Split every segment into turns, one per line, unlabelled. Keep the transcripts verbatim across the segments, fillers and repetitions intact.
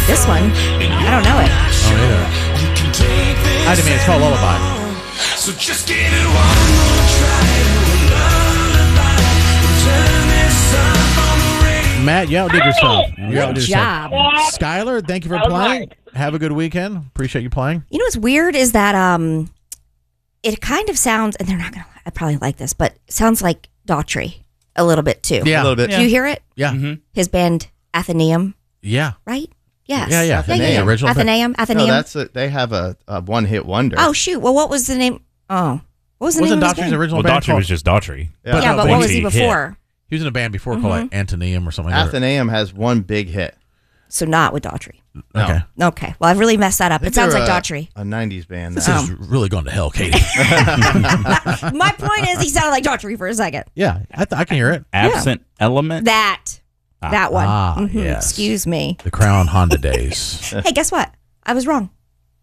This one, I don't know it.
Oh, either. I mean, it's called Lullaby.
So just give it one more try.
Matt, you outdid yourself. You
Good
outdid
job.
yourself. Skylar, thank you for
That was
playing.
hard.
Have a good weekend. Appreciate you playing.
You know what's weird is that um, it kind of sounds, and they're not going to, I probably like this, but it sounds like Daughtry a little bit too.
Yeah.
A little bit.
Do you hear it?
Yeah.
Mm-hmm.
His band Athenaeum,
Yeah.
right? Yes.
Yeah, yeah.
yeah, yeah, yeah.
Original band.
Athenaeum,
No,
Athenaeum.
that's a, they have a, a one-hit wonder.
Oh, shoot. Well, what was the name? Oh, what was the
Wasn't
name of his
Daughtry's
band?
original
Well,
band
Daughtry
called-
was just Daughtry.
Yeah.
Yeah, but
Once
what was he
he hit.
before?
He was in a band before called Antoneum or something like that.
Athenaeum has one big hit.
So not with Daughtry.
No.
Okay.
Okay. Well, I've really messed that up.
I think
It sounds
they're
like
a-
Daughtry.
A nineties band.
This
now.
is really going to hell, Katie.
My point is, he sounded like Daughtry for a second.
Yeah, I, th- I can hear it.
Absent Element.
That. That one.
Ah,
Mhm.
yes.
Excuse me.
The Crown Honda days,
Hey, guess what? I was wrong.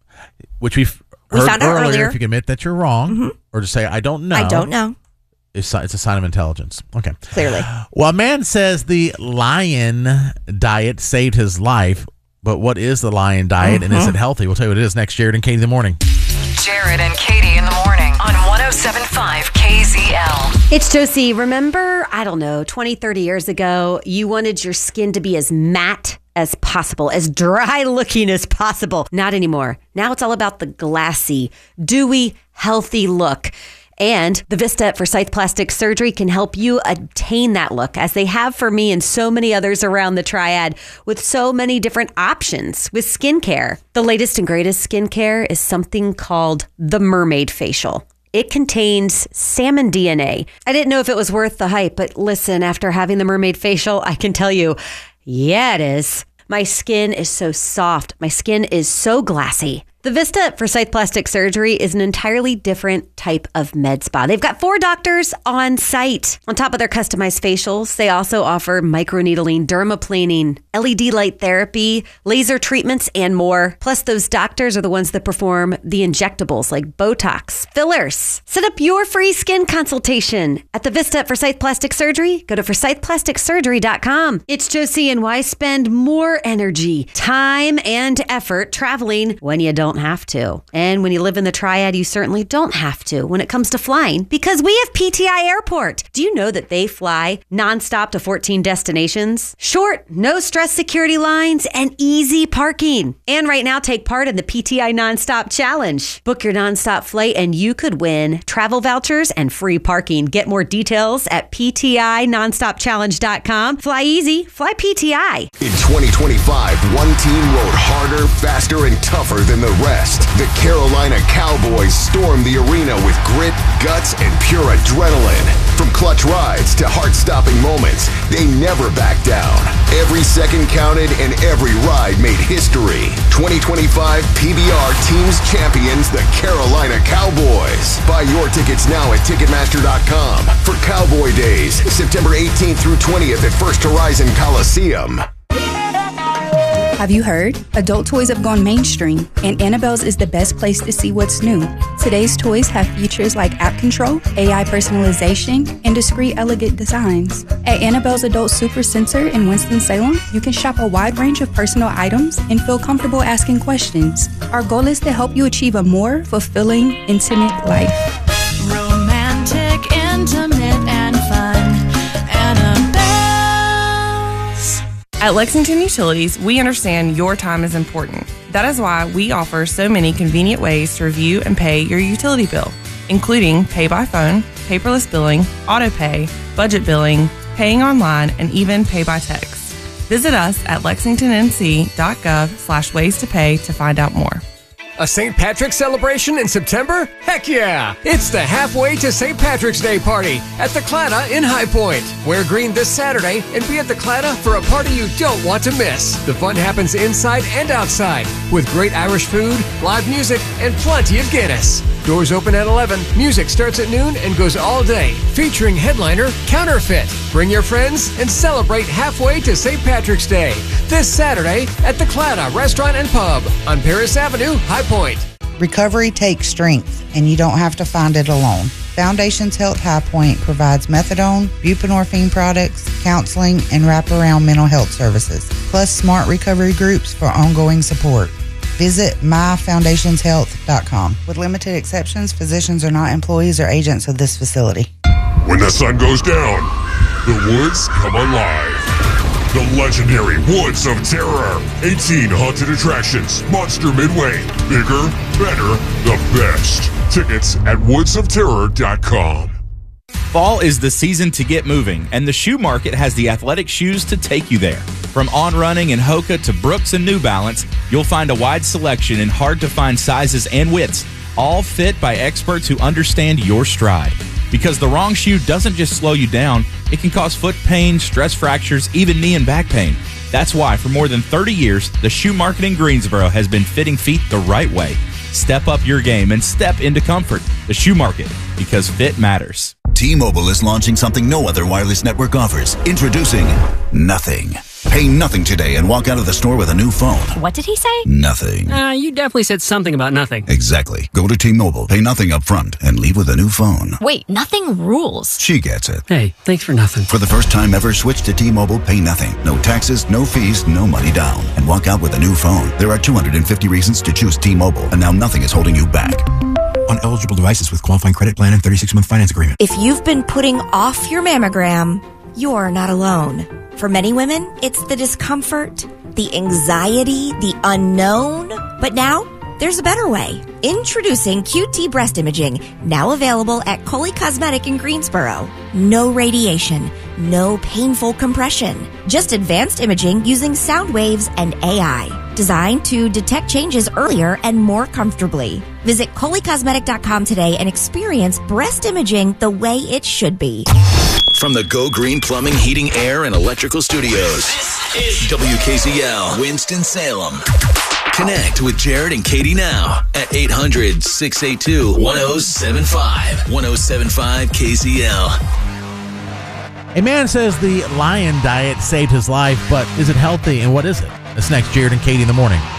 which we've
We
heard
found out
earlier.
earlier.
If you can admit that you're wrong, or to say I don't know,
I don't know.
It's, it's a sign of intelligence. Okay.
Clearly.
Well, a man says the lion diet saved his life, but what is the lion diet and is it healthy? We'll tell you what it is next. Jared and Katie in the morning.
Jared and Katie in the morning on one oh seven point five K Z L.
It's Josie. Remember, I don't know, twenty, thirty years ago, you wanted your skin to be as matte as possible, as dry looking as possible. Not anymore. Now it's all about the glassy, dewy, healthy look. And the Vista for Scythe Plastic Surgery can help you attain that look, as they have for me and so many others around the Triad, with so many different options with skincare. The latest and greatest skincare is something called the Mermaid Facial. It contains salmon D N A. I didn't know if it was worth the hype, but listen, after having the Mermaid Facial, I can tell you, yeah, it is. My skin is so soft. My skin is so glassy. The Vista for Scythe Plastic Surgery is an entirely different type of med spa. They've got four doctors on site. On top of their customized facials, they also offer microneedling, dermaplaning, L E D light therapy, laser treatments, and more. Plus, those doctors are the ones that perform the injectables like Botox, fillers. Set up your free skin consultation at the Vista for Scythe Plastic Surgery. Go to forsyth plastic surgery dot com. It's Josie, and why spend more energy, time, and effort traveling when you don't have to? And when you live in the Triad, you certainly don't have to when it comes to flying, because we have P T I Airport. Do you know that they fly nonstop to fourteen destinations? Short, no stress security lines, and easy parking. And right now, take part in the P T I Nonstop Challenge. Book your nonstop flight and you could win travel vouchers and free parking. Get more details at P T I nonstop challenge dot com. Fly easy, fly P T I.
In twenty twenty-five, one team rode harder, faster, and tougher than the rest. The Carolina Cowboys stormed the arena with grit, guts, and pure adrenaline. From clutch rides to heart-stopping moments, they never backed down. Every second counted and every ride made history. twenty twenty-five P B R Teams Champions, the Carolina Cowboys. Buy your tickets now at Ticketmaster dot com for Cowboy Days, September eighteenth through twentieth at First Horizon Coliseum.
Have you heard? Adult toys have gone mainstream, and Annabelle's is the best place to see what's new. Today's toys have features like app control, A I personalization, and discreet, elegant designs. At Annabelle's Adult Super Center in Winston-Salem, you can shop a wide range of personal items and feel comfortable asking questions. Our goal is to help you achieve a more fulfilling, intimate life.
Romantic, intimate, and fun. Annabelle's.
At Lexington Utilities, we understand your time is important. That is why we offer so many convenient ways to review and pay your utility bill, including pay by phone, paperless billing, auto pay, budget billing, paying online, and even pay by text. Visit us at lexington n c dot gov slash ways to pay to find out more.
A Saint Patrick's celebration in September? Heck yeah! It's the Halfway to Saint Patrick's Day party at the Clatta in High Point. Wear green this Saturday and be at the Clatta for a party you don't want to miss. The fun happens inside and outside with great Irish food, live music, and plenty of Guinness. Doors open at eleven, music starts at noon and goes all day, featuring headliner Counterfeit. Bring your friends and celebrate Halfway to Saint Patrick's Day this Saturday at the Clatta Restaurant and Pub on Paris Avenue, High Point.
Recovery takes strength, and you don't have to find it alone.
Foundations Health High Point provides methadone, buprenorphine products, counseling, and wraparound mental health services, plus smart recovery groups for ongoing support. Visit my foundations health dot com. With limited exceptions, physicians are not employees or agents of this facility.
When the sun goes down, the woods come alive. The legendary Woods of Terror. eighteen haunted attractions. Monster Midway. Bigger, better, the best. Tickets at woods of terror dot com.
Fall is the season to get moving, and the Shoe Market has the athletic shoes to take you there. From On Running and Hoka to Brooks and New Balance, you'll find a wide selection in hard-to-find sizes and widths, all fit by experts who understand your stride. Because the wrong shoe doesn't just slow you down, it can cause foot pain, stress fractures, even knee and back pain. That's why, for more than thirty years, the Shoe Market in Greensboro has been fitting feet the right way. Step up your game and step into comfort. The Shoe Market, because fit matters.
T-Mobile is launching something no other wireless network offers. Introducing Nothing. Pay nothing today and walk out of the store with a new phone.
What did he say?
Nothing.
Uh, you definitely said something about nothing.
Exactly. Go to T-Mobile, pay nothing up front, and leave with a new phone.
Wait, nothing rules.
She gets it.
Hey, thanks for nothing.
For the first time ever, switch to T-Mobile, pay nothing. No taxes, no fees, no money down. And walk out with a new phone. There are two hundred fifty reasons to choose T-Mobile, and now nothing is holding you back.
On eligible devices with qualifying credit plan and thirty-six month finance agreement.
If you've been putting off your mammogram, you're not alone. For many women, it's the discomfort, the anxiety, the unknown. But now, there's a better way. Introducing Q T Breast Imaging, now available at Coley Cosmetic in Greensboro. No radiation, no painful compression, just advanced imaging using sound waves and A I. Designed to detect changes earlier and more comfortably. Visit Coley Cosmetic dot com today and experience breast imaging the way it should be.
From the Go Green Plumbing, Heating, Air, and Electrical Studios, W K Z L, Winston-Salem. Connect with Jared and Katie now at eight hundred, six eight two, one oh seven five. one oh seven five K Z L.
A man says the lion diet saved his life, but is it healthy and what is it? That's next, Jared and Katie in the morning.